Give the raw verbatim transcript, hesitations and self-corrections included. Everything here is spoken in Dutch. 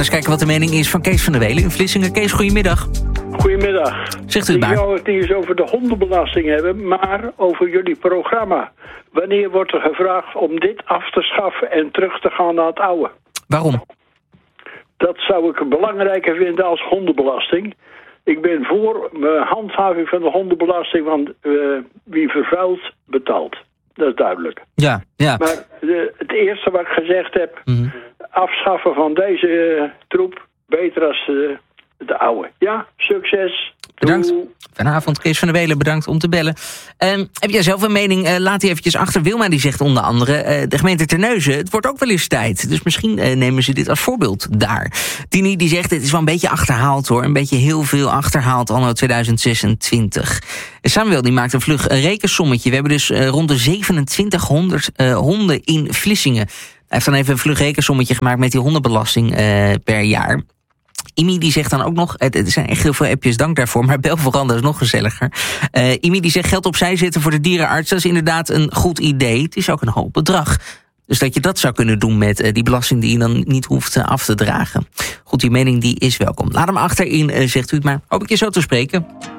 eens kijken wat de mening is van Kees van der Welen in Vlissingen. Kees, goedemiddag. Goedemiddag. Zegt u het maar. Ik zou het niet eens over de hondenbelasting hebben, maar over jullie programma. Wanneer wordt er gevraagd om dit af te schaffen en terug te gaan naar het oude? Waarom? Dat zou ik belangrijker vinden als hondenbelasting. Ik ben voor mijn handhaving van de hondenbelasting, want uh, wie vervuilt, betaalt. Dat is duidelijk. Ja, ja. Maar de, het eerste wat ik gezegd heb, mm-hmm. afschaffen van deze uh, troep, beter als uh, de oude. Ja, succes. Bedankt. Doei. Vanavond, Kees van der Welen, bedankt om te bellen. Uh, heb jij zelf een mening? Uh, laat die eventjes achter. Wilma die zegt onder andere, uh, de gemeente Terneuzen, het wordt ook wel eens tijd. Dus misschien uh, nemen ze dit als voorbeeld daar. Tini die zegt, het is wel een beetje achterhaald hoor. Een beetje heel veel achterhaald anno tweeduizend zesentwintig. Samuel die maakt een vlug rekensommetje. We hebben dus uh, rond de zevenentwintighonderd uh, honden in Vlissingen. Hij heeft dan even een vlug rekensommetje gemaakt met die hondenbelasting uh, per jaar. Imi die zegt dan ook nog, er zijn echt heel veel appjes, dank daarvoor, maar bel vooral, dat is nog gezelliger. Uh, Imi die zegt, geld opzij zetten voor de dierenarts, dat is inderdaad een goed idee. Het is ook een hoop bedrag. Dus dat je dat zou kunnen doen met uh, die belasting die je dan niet hoeft uh, af te dragen. Goed, die mening die is welkom. Laat hem achterin, uh, zegt u het maar. Hoop ik je zo te spreken.